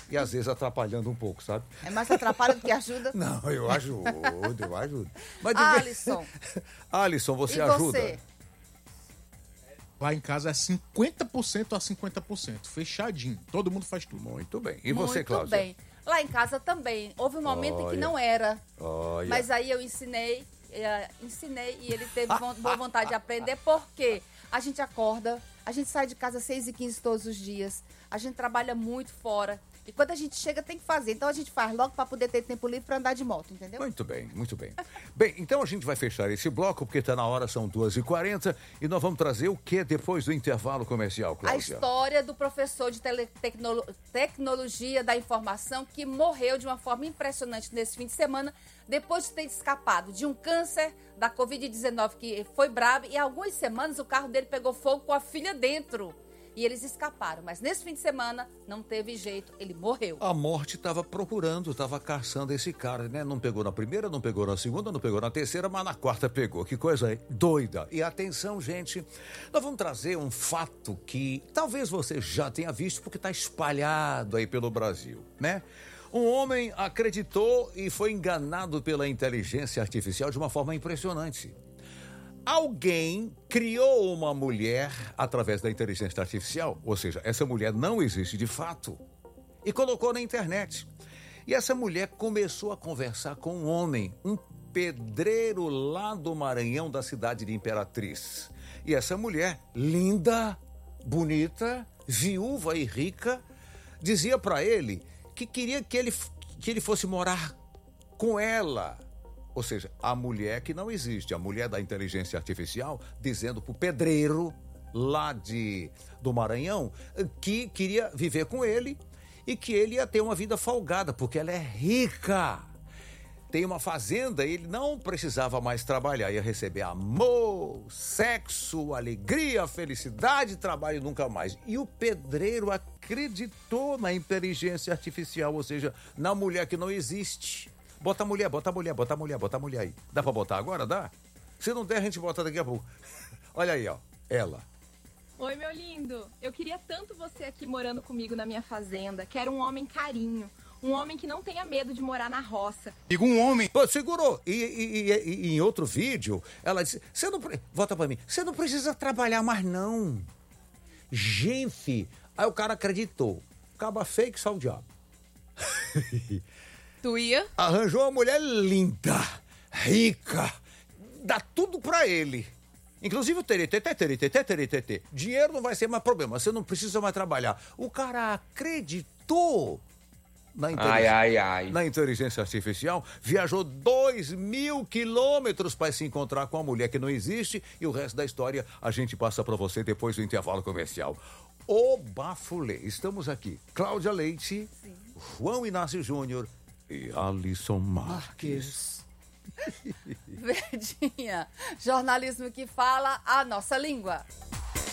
e às vezes atrapalhando um pouco, sabe? É mais atrapalha do que ajuda? Não, eu ajudo. Mas Alisson. Alisson, você E ajuda? você? Lá em casa é 50% a 50%, fechadinho. Todo mundo faz tudo. Muito bem. E você, Cláudia? Muito bem. Lá em casa também. Houve um momento em que não era. Olha. Mas aí eu ensinei e ele teve boa vontade de aprender, porque a gente acorda, a gente sai de casa às 6h15 todos os dias, a gente trabalha muito fora. E quando a gente chega, tem que fazer. Então a gente faz logo para poder ter tempo livre para andar de moto, entendeu? Muito bem, muito bem. Bem, então a gente vai fechar esse bloco, porque está na hora, são 2h40, e nós vamos trazer o que depois do intervalo comercial, Cláudia? A história do professor de tecnologia da informação que morreu de uma forma impressionante nesse fim de semana, depois de ter escapado de um câncer da Covid-19 que foi brabo, e há algumas semanas o carro dele pegou fogo com a filha dentro. E eles escaparam, mas nesse fim de semana não teve jeito, ele morreu. A morte estava procurando, estava caçando esse cara, né? Não pegou na primeira, não pegou na segunda, não pegou na terceira, mas na quarta pegou. Que coisa doida. E atenção, gente, nós vamos trazer um fato que talvez você já tenha visto, porque está espalhado aí pelo Brasil, né? Um homem acreditou e foi enganado pela inteligência artificial de uma forma impressionante. Alguém criou uma mulher através da inteligência artificial, ou seja, essa mulher não existe de fato, e colocou na internet. E essa mulher começou a conversar com um homem, um pedreiro lá do Maranhão, da cidade de Imperatriz. E essa mulher, linda, bonita, viúva e rica, dizia para ele que queria que ele fosse morar com ela. Ou seja, a mulher que não existe, a mulher da inteligência artificial, dizendo pro pedreiro lá do Maranhão que queria viver com ele e que ele ia ter uma vida folgada, porque ela é rica. Tem uma fazenda e ele não precisava mais trabalhar, ia receber amor, sexo, alegria, felicidade, trabalho nunca mais. E o pedreiro acreditou na inteligência artificial, ou seja, na mulher que não existe. Bota a mulher aí. Dá pra botar agora? Dá? Se não der, a gente bota daqui a pouco. Olha aí, ó. Ela. Oi, meu lindo. Eu queria tanto você aqui morando comigo na minha fazenda. Quero um homem carinho. Um homem que não tenha medo de morar na roça. Digo um homem. Pô, segurou. E em outro vídeo, ela disse, volta pra mim, você não precisa trabalhar mais, não. Gente, aí o cara acreditou. Acaba fake, só o diabo. Tu ia? Arranjou uma mulher linda, rica, dá tudo pra ele. Inclusive o terê. Dinheiro não vai ser mais problema, você não precisa mais trabalhar. O cara acreditou na inteligência artificial, viajou 2.000 quilômetros para se encontrar com a mulher que não existe, e o resto da história a gente passa para você depois do intervalo comercial. O Bafulê, estamos aqui, Cláudia Leite, sim, João Inácio Júnior e Alisson Marques. Verdinha, jornalismo que fala a nossa língua.